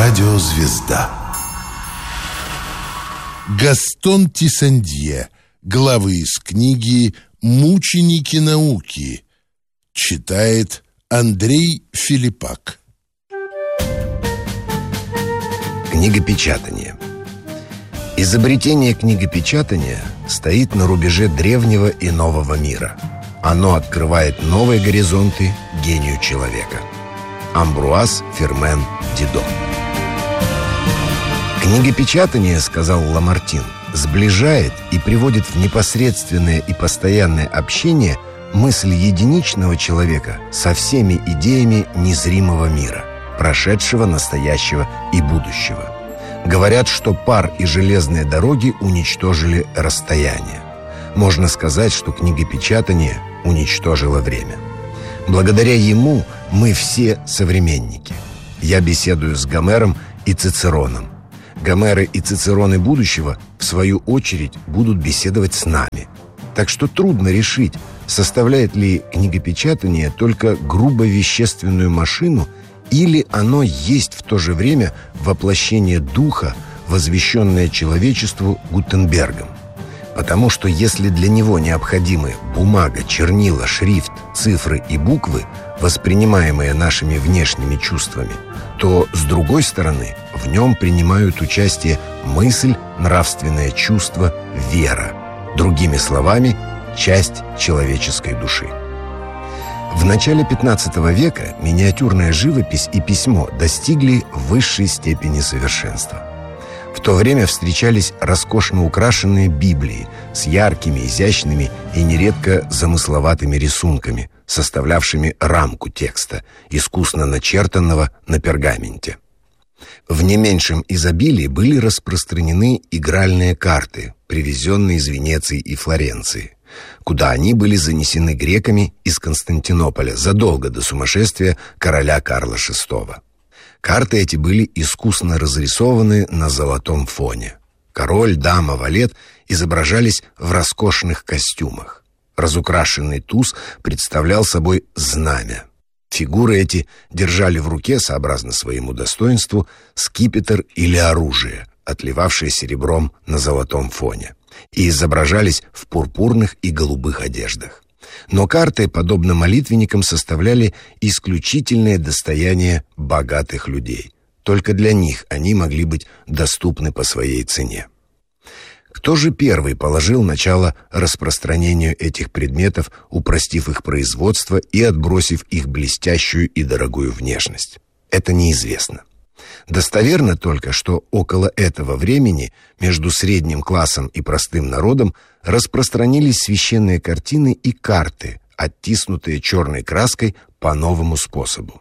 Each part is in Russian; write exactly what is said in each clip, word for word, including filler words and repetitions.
Радиозвезда. Гастон Тиссандье. Главы из книги «Мученики науки». Читает Андрей Филиппак. Книгопечатание. Изобретение книгопечатания стоит на рубеже древнего и нового мира. Оно открывает новые горизонты гению человека. Амбруаз Фермен Дидо. Книгопечатание, сказал Ламартин, сближает и приводит в непосредственное и постоянное общение мысль единичного человека со всеми идеями незримого мира, прошедшего, настоящего и будущего. Говорят, что пар и железные дороги уничтожили расстояние. Можно сказать, что книгопечатание уничтожило время. Благодаря ему мы все современники. Я беседую с Гомером и Цицероном. Гомеры и Цицероны будущего, в свою очередь, будут беседовать с нами. Так что трудно решить, составляет ли книгопечатание только грубо вещественную машину, или оно есть в то же время воплощение духа, возвещенное человечеству Гутенбергом. Потому что если для него необходимы бумага, чернила, шрифт, цифры и буквы, воспринимаемые нашими внешними чувствами, то, с другой стороны, в нем принимают участие мысль, нравственное чувство, вера. Другими словами, часть человеческой души. В начале пятнадцатого века миниатюрная живопись и письмо достигли высшей степени совершенства. В то время встречались роскошно украшенные Библии с яркими, изящными и нередко замысловатыми рисунками, составлявшими рамку текста, искусно начертанного на пергаменте. В не меньшем изобилии были распространены игральные карты, привезенные из Венеции и Флоренции, куда они были занесены греками из Константинополя задолго до сумасшествия короля Карла шестого. Карты эти были искусно разрисованы на золотом фоне. Король, дама, валет изображались в роскошных костюмах. Разукрашенный туз представлял собой знамя. Фигуры эти держали в руке, сообразно своему достоинству, скипетр или оружие, отливавшее серебром на золотом фоне, и изображались в пурпурных и голубых одеждах. Но карты, подобно молитвенникам, составляли исключительное достояние богатых людей. Только для них они могли быть доступны по своей цене. Кто же первый положил начало распространению этих предметов, упростив их производство и отбросив их блестящую и дорогую внешность? Это неизвестно. Достоверно только, что около этого времени между средним классом и простым народом распространились священные картины и карты, оттиснутые черной краской по новому способу.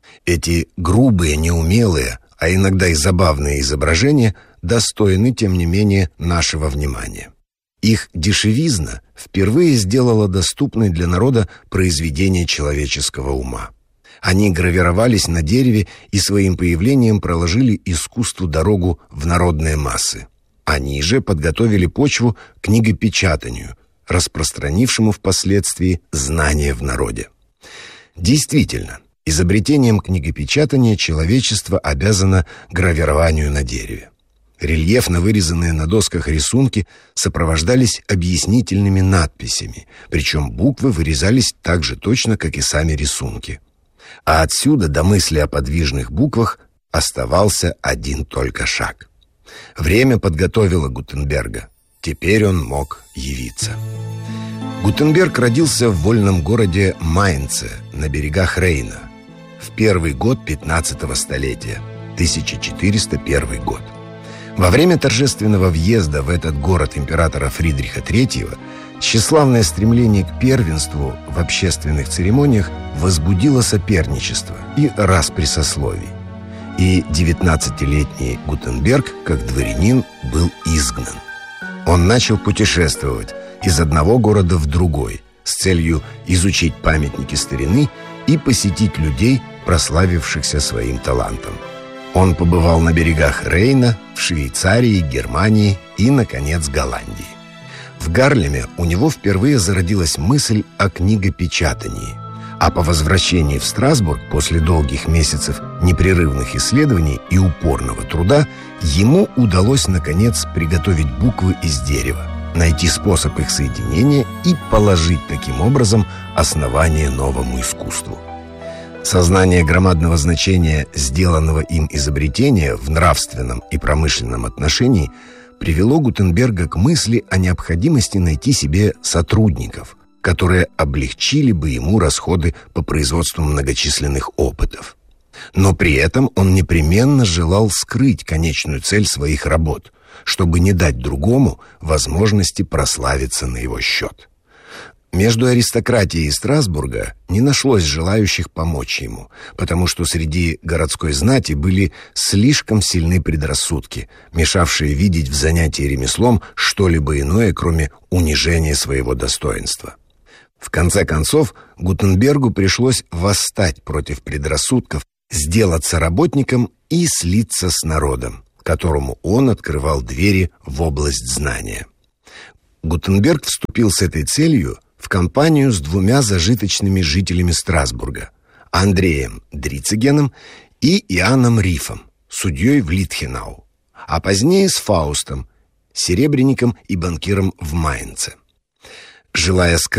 Эти грубые, неумелые, а иногда и забавные изображения достойны, тем не менее, нашего внимания. Их дешевизна впервые сделала доступной для народа произведение человеческого ума. Они гравировались на дереве и своим появлением проложили искусству дорогу в народные массы. Они же подготовили почву к книгопечатанию, распространившему впоследствии знания в народе. Действительно, изобретением книгопечатания человечество обязано гравированию на дереве. Рельефно вырезанные на досках рисунки сопровождались объяснительными надписями, причем буквы вырезались так же точно, как и сами рисунки. А отсюда до мысли о подвижных буквах оставался один только шаг. Время подготовило Гутенберга. Теперь он мог явиться. Гутенберг родился в вольном городе Майнце на берегах Рейна в первый год пятнадцатого столетия, тысяча четыреста первый год. Во время торжественного въезда в этот город императора Фридриха третьего тщеславное стремление к первенству в общественных церемониях возбудило соперничество и распри сословий. И девятнадцатилетний Гутенберг, как дворянин, был изгнан. Он начал путешествовать из одного города в другой с целью изучить памятники старины и посетить людей, прославившихся своим талантом. Он побывал на берегах Рейна, в Швейцарии, Германии и, наконец, Голландии. В Гарлеме у него впервые зародилась мысль о книгопечатании, А по возвращении в Страсбург после долгих месяцев непрерывных исследований и упорного труда ему удалось, наконец, приготовить буквы из дерева, найти способ их соединения и положить таким образом основание новому искусству. Сознание громадного значения сделанного им изобретения в нравственном и промышленном отношении привело Гутенберга к мысли о необходимости найти себе сотрудников, которые облегчили бы ему расходы по производству многочисленных опытов. Но при этом он непременно желал скрыть конечную цель своих работ, чтобы не дать другому возможности прославиться на его счет. Между аристократией Страсбурга не нашлось желающих помочь ему, потому что среди городской знати были слишком сильны предрассудки, мешавшие видеть в занятии ремеслом что-либо иное, кроме унижения своего достоинства. В конце концов, Гутенбергу пришлось восстать против предрассудков, сделаться работником и слиться с народом, которому он открывал двери в область знания. Гутенберг вступил с этой целью в компанию с двумя зажиточными жителями Страсбурга – Андреем Дрицигеном и Иоанном Рифом, судьей в Литхенау, а позднее с Фаустом, серебряником и банкиром в Майнце. Желая скрыть